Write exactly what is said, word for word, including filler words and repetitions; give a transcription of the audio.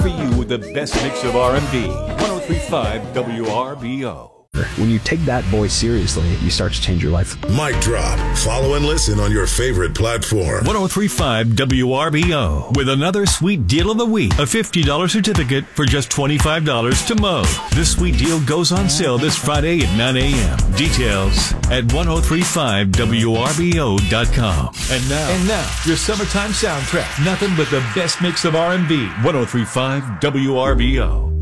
for you with the best mix of R and B. one oh three point five W R B O. When you take that voice seriously, you start to change your life. Mic drop. Follow and listen on your favorite platform. one oh three point five W R B O with another sweet deal of the week. A fifty dollars certificate for just twenty-five dollars to Moe. This sweet deal goes on sale this Friday at nine a.m. Details at one oh three point five W R B O dot com. And now, and now, your summertime soundtrack. Nothing but the best mix of R and B. one oh three point five W R B O.